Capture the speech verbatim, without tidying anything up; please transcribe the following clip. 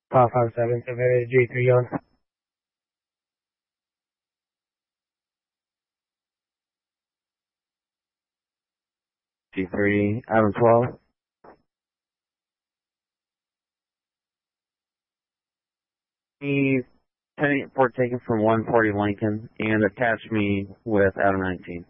five five seven, Savannah G three on. G three, Adam twelve. He's ten eight Fort taken from one forty Lincoln and attach me with Adam nineteen.